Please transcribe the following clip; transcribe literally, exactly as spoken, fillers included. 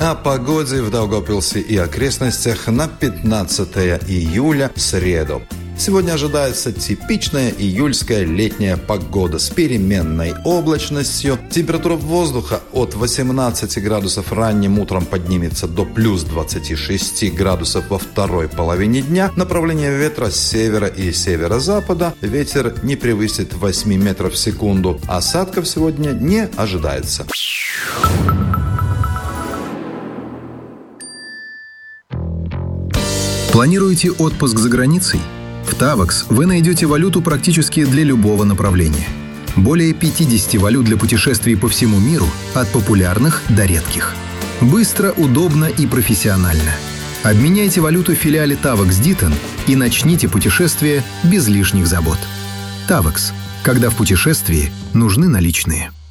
О погоде в Даугавпилсе и окрестностях на пятнадцатое июля, среду. Сегодня ожидается типичная июльская летняя погода с переменной облачностью. Температура воздуха от восемнадцати градусов ранним утром поднимется до плюс двадцати шести градусов во второй половине дня. Направление ветра с севера и северо-запада. Ветер не превысит восьми метров в секунду. Осадков сегодня не ожидается. Планируете отпуск за границей? В Tavax вы найдете валюту практически для любого направления. Более пятидесяти валют для путешествий по всему миру, от популярных до редких. Быстро, удобно и профессионально. Обменяйте валюту в филиале Tavax Ditton и начните путешествие без лишних забот. Tavax. Когда в путешествии нужны наличные.